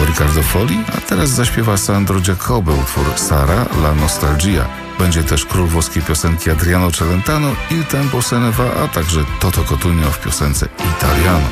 Riccardo Foli, a teraz zaśpiewa Sandro Giacobbe utwór Sara la nostalgia. Będzie też król włoskiej piosenki Adriano Celentano, Il tempo se ne va, a także Toto Cotugno w piosence Italiano.